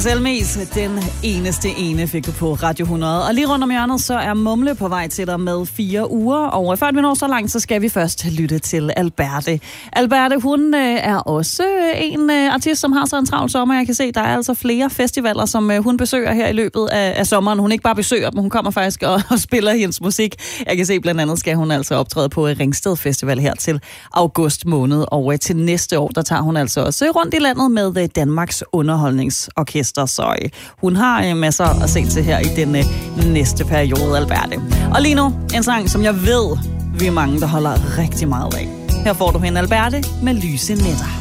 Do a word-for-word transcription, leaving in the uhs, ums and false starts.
Selmes, den eneste ene fik du på Radio hundrede. Og lige rundt om hjørnet, så er Mumle på vej til dig med fire uger. Og før vi når så langt, så skal vi først lytte til Alberte. Alberte, hun øh, er også en øh, artist, som har så en travl sommer. Jeg kan se, der er altså flere festivaler, som øh, hun besøger her i løbet af, af sommeren. Hun ikke bare besøger dem, hun kommer faktisk og, og spiller hendes musik. Jeg kan se, blandt andet skal hun altså optræde på Ringsted Festival her til august måned. Og øh, til næste år, der tager hun altså også rundt i landet med øh, Danmarks Underholdningsorkester. Så hun har øh, masser at se til her i den øh, næste periode, Alberte. Og lige nu, en sang, som jeg ved, vi er mange, der holder rigtig meget af. Her får du hende, Alberte, med Lyse Nætter.